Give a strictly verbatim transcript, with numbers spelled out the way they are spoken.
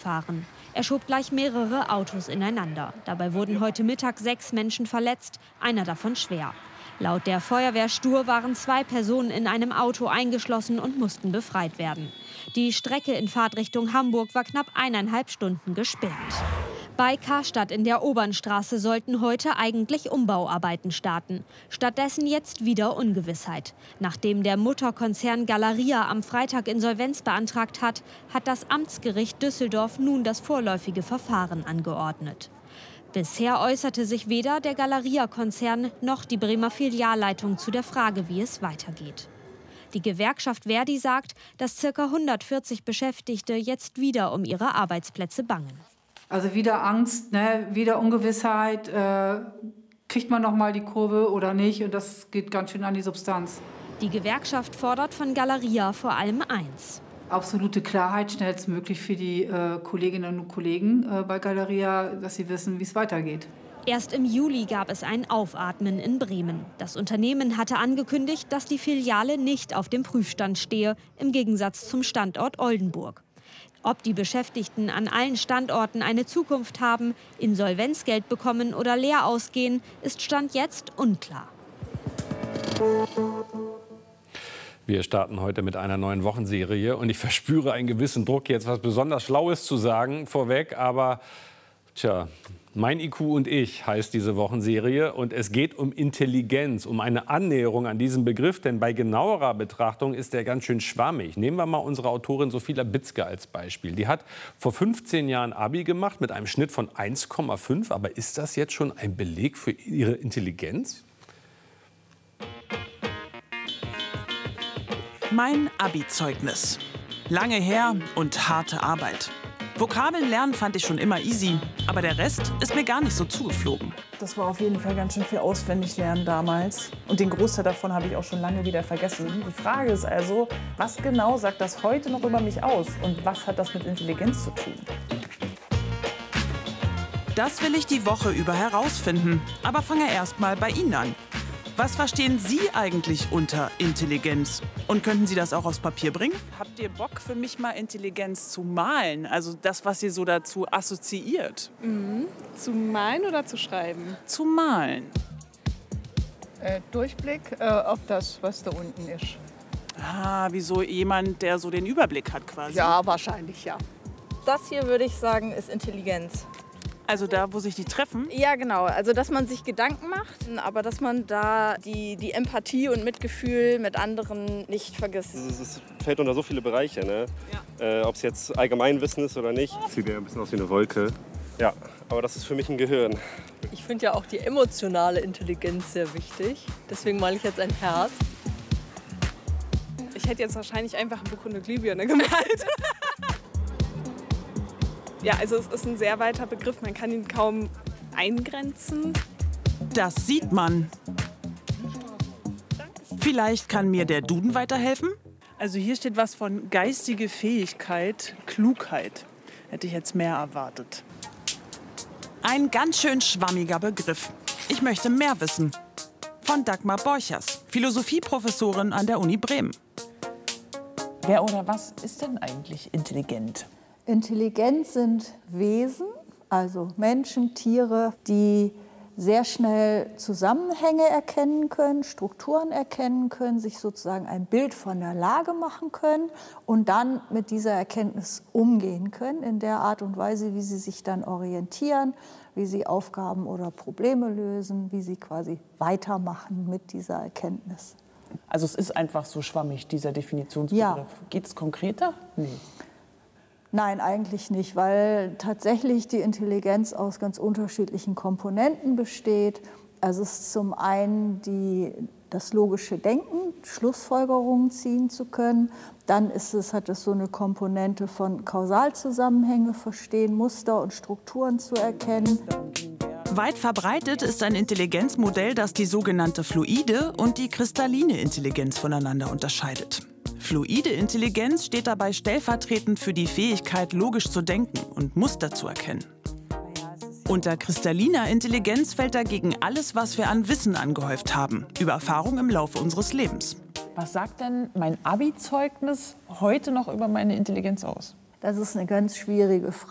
gefahren. Er schob gleich mehrere Autos ineinander. Dabei wurden heute Mittag sechs Menschen verletzt, einer davon schwer. Laut der Feuerwehr Stur waren zwei Personen in einem Auto eingeschlossen und mussten befreit werden. Die Strecke in Fahrtrichtung Hamburg war knapp eineinhalb Stunden gesperrt. Bei Karstadt in der Obernstraße sollten heute eigentlich Umbauarbeiten starten. Stattdessen jetzt wieder Ungewissheit. Nachdem der Mutterkonzern Galeria am Freitag Insolvenz beantragt hat, hat das Amtsgericht Düsseldorf nun das vorläufige Verfahren angeordnet. Bisher äußerte sich weder der Galeria-Konzern noch die Bremer Filialleitung zu der Frage, wie es weitergeht. Die Gewerkschaft Verdi sagt, dass ca. hundertvierzig Beschäftigte jetzt wieder um ihre Arbeitsplätze bangen. Also wieder Angst, ne? Wieder Ungewissheit. Äh, kriegt man noch mal die Kurve oder nicht? Und das geht ganz schön an die Substanz. Die Gewerkschaft fordert von Galeria vor allem eins: absolute Klarheit schnellstmöglich für die äh, Kolleginnen und Kollegen äh, bei Galeria, dass sie wissen, wie es weitergeht. Erst im Juli gab es ein Aufatmen in Bremen. Das Unternehmen hatte angekündigt, dass die Filiale nicht auf dem Prüfstand stehe, im Gegensatz zum Standort Oldenburg. Ob die Beschäftigten an allen Standorten eine Zukunft haben, Insolvenzgeld bekommen oder leer ausgehen, ist Stand jetzt unklar. Wir starten heute mit einer neuen Wochenserie und ich verspüre einen gewissen Druck, jetzt was besonders Schlaues zu sagen vorweg, aber tja, mein I Q und ich heißt diese Wochenserie und es geht um Intelligenz, um eine Annäherung an diesen Begriff, denn bei genauerer Betrachtung ist der ganz schön schwammig. Nehmen wir mal unsere Autorin Sophie Bitzke als Beispiel. Die hat vor fünfzehn Jahren Abi gemacht mit einem Schnitt von eins Komma fünf, aber ist das jetzt schon ein Beleg für ihre Intelligenz? Mein Abi-Zeugnis. Lange her und harte Arbeit. Vokabeln lernen fand ich schon immer easy, aber der Rest ist mir gar nicht so zugeflogen. Das war auf jeden Fall ganz schön viel auswendig lernen damals. Und den Großteil davon habe ich auch schon lange wieder vergessen. Die Frage ist also, was genau sagt das heute noch über mich aus? Und was hat das mit Intelligenz zu tun? Das will ich die Woche über herausfinden. Aber fange erst mal bei Ihnen an. Was verstehen Sie eigentlich unter Intelligenz? Und könnten Sie das auch aufs Papier bringen? Habt ihr Bock für mich mal Intelligenz zu malen? Also das, was ihr so dazu assoziiert? Mhm. Zu malen oder zu schreiben? Zu malen. Äh, Durchblick äh, auf das, was da unten ist. Ah, wie so jemand, der so den Überblick hat quasi. Ja, wahrscheinlich, ja. Das hier, würde ich sagen, ist Intelligenz. Also da, wo sich die treffen? Ja, genau. Also, dass man sich Gedanken macht, aber dass man da die, die Empathie und Mitgefühl mit anderen nicht vergisst. Es fällt unter so viele Bereiche, ne? Ja. Äh, ob es jetzt Allgemeinwissen ist oder nicht. Sieht ja ein bisschen aus wie eine Wolke. Ja, aber das ist für mich ein Gehirn. Ich finde ja auch die emotionale Intelligenz sehr wichtig. Deswegen male ich jetzt ein Herz. Ich hätte jetzt wahrscheinlich einfach ein Buch und eine Glühbirne gemalt. Ja, also es ist ein sehr weiter Begriff, man kann ihn kaum eingrenzen. Das sieht man. Vielleicht kann mir der Duden weiterhelfen? Also hier steht was von geistige Fähigkeit, Klugheit. Hätte ich jetzt mehr erwartet. Ein ganz schön schwammiger Begriff. Ich möchte mehr wissen. Von Dagmar Borchers, Philosophieprofessorin an der Uni Bremen. Wer oder was ist denn eigentlich intelligent? Intelligent sind Wesen, also Menschen, Tiere, die sehr schnell Zusammenhänge erkennen können, Strukturen erkennen können, sich sozusagen ein Bild von der Lage machen können und dann mit dieser Erkenntnis umgehen können, in der Art und Weise, wie sie sich dann orientieren, wie sie Aufgaben oder Probleme lösen, wie sie quasi weitermachen mit dieser Erkenntnis. Also es ist einfach so schwammig, dieser Definitionsbegriff. Ja. Geht es konkreter? Nee. Nein, eigentlich nicht, weil tatsächlich die Intelligenz aus ganz unterschiedlichen Komponenten besteht. Also es ist zum einen die, das logische Denken, Schlussfolgerungen ziehen zu können. Dann ist es, hat es so eine Komponente von Kausalzusammenhänge verstehen, Muster und Strukturen zu erkennen. Weit verbreitet ist ein Intelligenzmodell, das die sogenannte fluide und die kristalline Intelligenz voneinander unterscheidet. Fluide Intelligenz steht dabei stellvertretend für die Fähigkeit, logisch zu denken und Muster zu erkennen. Unter kristalliner Intelligenz fällt dagegen alles, was wir an Wissen angehäuft haben, über Erfahrung im Laufe unseres Lebens. Was sagt denn mein Abi-Zeugnis heute noch über meine Intelligenz aus? Das ist eine ganz schwierige Frage.